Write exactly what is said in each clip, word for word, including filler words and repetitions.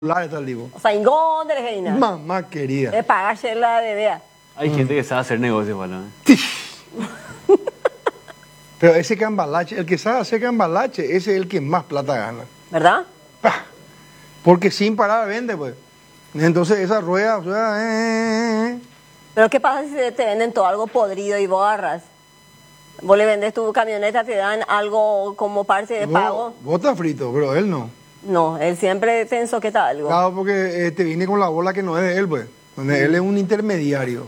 Está el divo. O sea, ¿en de reina? Mamá querida. Es pagarse la bebé. Hay mm. gente que sabe hacer negocios, ¿vale? Pero ese cambalache, el que sabe hacer cambalache, ese es el que más plata gana. ¿Verdad? Ah, porque sin parar vende, pues. Entonces esa rueda, rueda eh, eh, eh. Pero ¿qué pasa si te venden todo algo podrido y vos agarras? Vos le vendes tu camioneta, te dan algo como parte de vos, pago. Vos estás frito, pero él no. No, él siempre pensó que está algo. Claro, porque eh, te viene con la bola que no es de él, pues. Donde mm. él es un intermediario.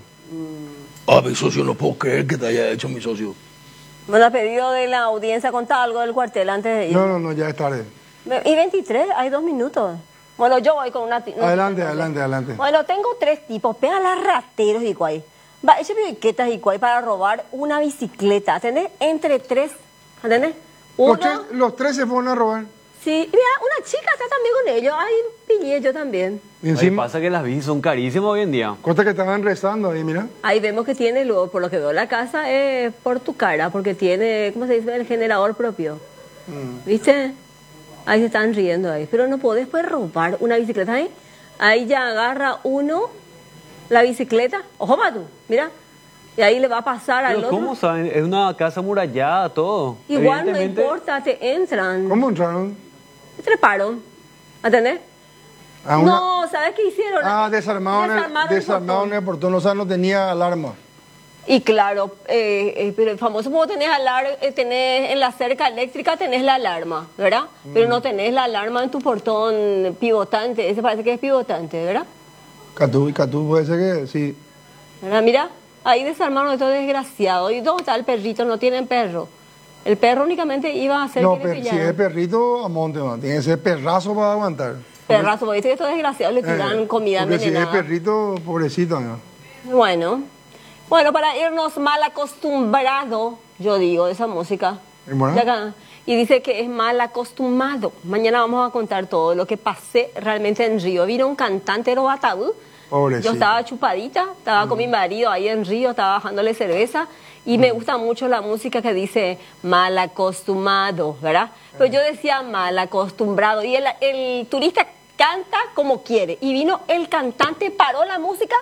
Mm. Ah, mi socio, no puedo creer que te haya hecho mi socio. Bueno, a pedido de la audiencia, contá algo del cuartel antes de ir. No, no, no, ya es tarde. Y veintitrés, hay dos minutos. Bueno, yo voy con una... No, adelante, no, adelante, adelante. Bueno, tengo tres tipos. Pegan las rateros y cuay. Va, ese piquetas y cuay para robar una bicicleta. ¿Entendés? Entre tres. ¿Entendés? Uno... Los tres, los tres se fueron a robar. Sí, y mira, una chica está también con ellos. Ay, piñé yo también. Y encima... pasa que las bicis son carísimas hoy en día. Cosa que estaban rezando ahí, mira. Ahí vemos que tiene, luego, por lo que veo la casa, es por tu cara, porque tiene, ¿cómo se dice? El generador propio. Mm. ¿Viste? Ahí se están riendo ahí. Pero no podés pues robar una bicicleta ahí. Ahí ya agarra uno la bicicleta. Ojo, tú, mira. Y ahí le va a pasar al Pero otro. ¿cómo saben? Es una casa amurallada, todo. Igual no importa, te entran. ¿Cómo entraron? Te treparon. ¿Entendés? Ah, una... No, ¿sabes qué hicieron? Ah, desarmaron, desarmaron el, desarmaron el, el portón. O sea, no tenía alarma. Y claro, eh, eh, pero el famoso como tenés, alar eh, tenés en la cerca eléctrica tenés la alarma, ¿verdad? Mm. Pero no tenés la alarma en tu portón pivotante. Ese parece que es pivotante, ¿verdad? Catú, y Catú puede ser que sí. ¿Verdad? Mira, ahí desarmaron a todo desgraciado. ¿Y dónde está el perrito? No tienen perro. El perro únicamente iba a hacer no, que per, le si es perrito, a monte, man. Tiene que ser perrazo para aguantar. Perrazo, porque viste que estos desgraciados le tiran eh, comida porque envenenada. Si es perrito, pobrecito, ¿no? Bueno, bueno, para irnos mal acostumbrado, yo digo, de esa música. ¿Bueno? Acá, y dice que es mal acostumbrado. Mañana vamos a contar todo lo que pasé realmente en Río. Vino un cantante de Ataúd. Pobrecito. Yo estaba chupadita, estaba mm. con mi marido ahí en Río, estaba bajándole cerveza. Y mm. me gusta mucho la música que dice mal acostumbrado, ¿verdad? Pero yo decía mal acostumbrado. Y el, el turista canta como quiere. Y vino el cantante, paró la música,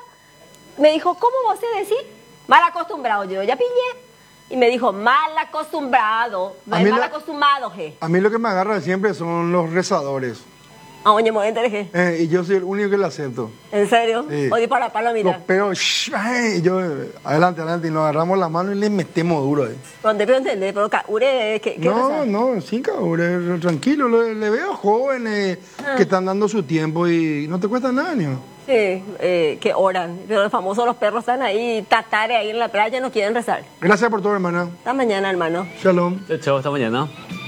me dijo, ¿cómo vos se decís? Mal acostumbrado. Yo ya piñé. Y me dijo, mal acostumbrado. Mal la, acostumbrado, je. A mí lo que me agarra siempre son los rezadores. Ah, oye, me enteré. Eh, y yo soy el único que lo acepto. ¿En serio? Sí. Oye, para, para, mira. No, pero, shh, ay, yo, adelante, adelante, y nos agarramos la mano y le metemos duro ahí. ¿Dónde puedo entender? Pero Caure, ¿qué, qué No, pasa? no, sin Caure, tranquilo, le, le veo jóvenes ah. que están dando su tiempo y no te cuesta nada, ni. Sí, eh, que oran. Pero los famosos, los perros están ahí, tatare ahí en la playa, no quieren rezar. Gracias por todo, hermana. Hasta mañana, hermano. Shalom. Chao, chao, hasta mañana.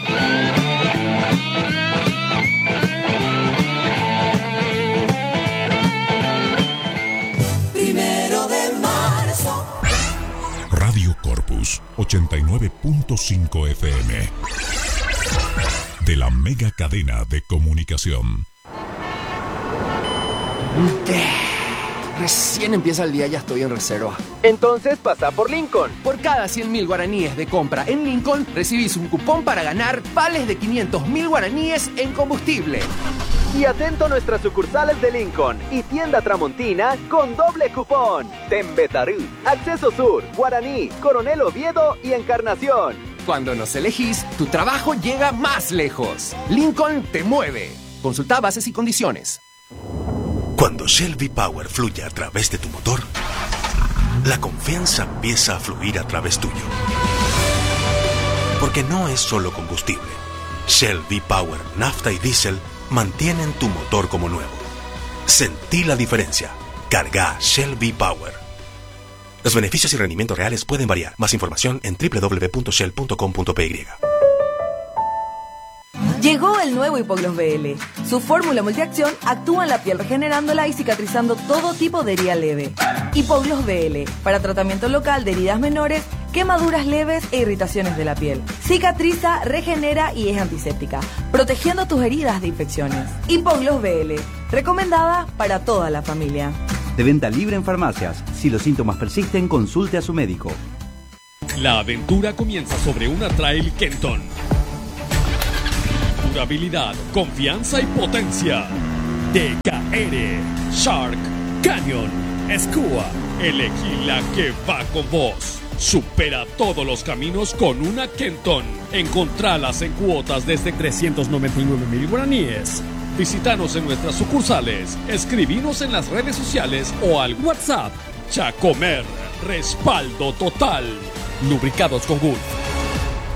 Primero de marzo. Radio Corpus ochenta y nueve punto cinco F M. De la mega cadena de comunicación. Recién empieza el día, ya estoy en reserva. Entonces pasa por Lincoln. Por cada cien mil guaraníes de compra en Lincoln, recibís un cupón para ganar vales de quinientos mil guaraníes en combustible. Y atento a nuestras sucursales de Lincoln y tienda Tramontina con doble cupón. Tembetarí, Acceso Sur, Guaraní, Coronel Oviedo y Encarnación. Cuando nos elegís, tu trabajo llega más lejos. Lincoln te mueve. Consulta bases y condiciones. Cuando Shell V-Power fluye a través de tu motor, la confianza empieza a fluir a través tuyo. Porque no es solo combustible. Shell V-Power, nafta y diésel mantienen tu motor como nuevo. Sentí la diferencia. Carga Shell V-Power. Los beneficios y rendimientos reales pueden variar. Más información en doble u doble u doble u punto shell punto com punto p y. Llegó el nuevo Hipogloss B L. Su fórmula multiacción actúa en la piel regenerándola y cicatrizando todo tipo de herida leve. Hipogloss B L, para tratamiento local de heridas menores, quemaduras leves e irritaciones de la piel. Cicatriza, regenera y es antiséptica, protegiendo tus heridas de infecciones. Hipogloss B L, recomendada para toda la familia. De venta libre en farmacias. Si los síntomas persisten, consulte a su médico. La aventura comienza sobre una Trail Kenton. Durabilidad, confianza y potencia. D K R, Shark, Canyon, Escua. Elegí la que va con vos. Supera todos los caminos con una Kenton. Encontralas en cuotas desde trescientos noventa y nueve mil guaraníes. Visítanos en nuestras sucursales, escribinos en las redes sociales o al WhatsApp. Chacomer, respaldo total. Lubricados con Gulf.